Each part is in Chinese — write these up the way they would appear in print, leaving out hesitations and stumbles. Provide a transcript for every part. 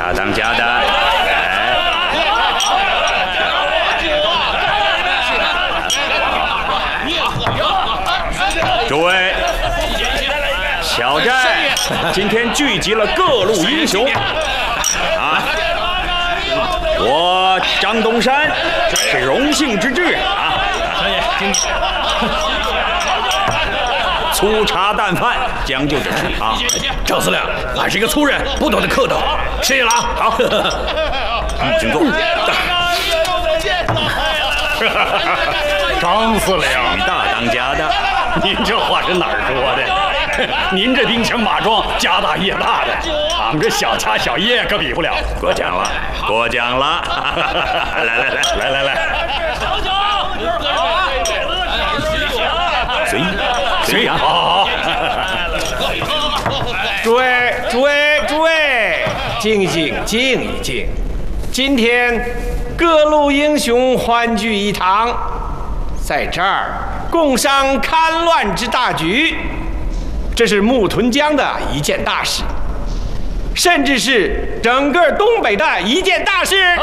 大当家的。诸位，小寨今天聚集了各路英雄啊！我张东山是荣幸之至啊！粗茶淡饭，将就着吃啊！ 赵司令，俺是一个粗人，不懂得客套，谢谢了啊！好， 请坐。 张司令， 大当家的。 您这话是哪儿说的？您这兵强马壮，家大业大的，俺们这小家小业可比不了。 过奖了，过奖了！来，随意啊！ 好。 诸位，静一静。今天各路英雄欢聚一堂，在这儿共商戡乱之大局，这是木屯江的一件大事，甚至是整个东北的一件大事。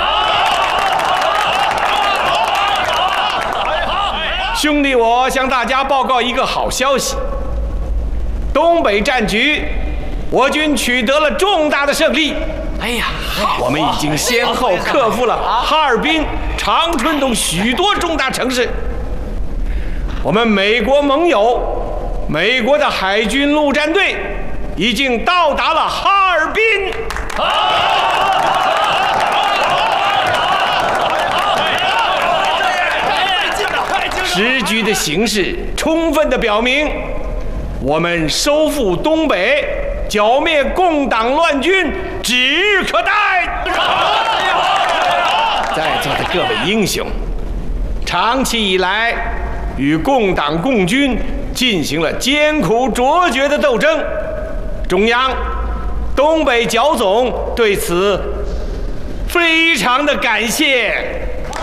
兄弟，我向大家报告一个好消息：东北战局，我军取得了重大的胜利。哎呀，我们已经先后克服了哈尔滨、长春等许多重大城市。我们美国盟友，美国的海军陆战队已经到达了哈尔滨。时局的形势充分地表明，我们收复东北、剿灭共党乱军指日可待。在座的各位英雄，长期以来与共党共军进行了艰苦卓绝的斗争，中央、东北剿总对此非常的感谢。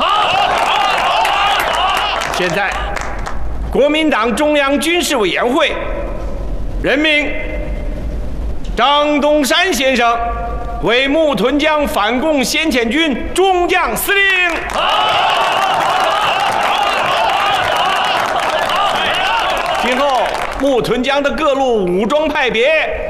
现在，国民党中央军事委员会任命张东山先生为木屯江反共先遣军中将司令。今后木屯江的各路武装派别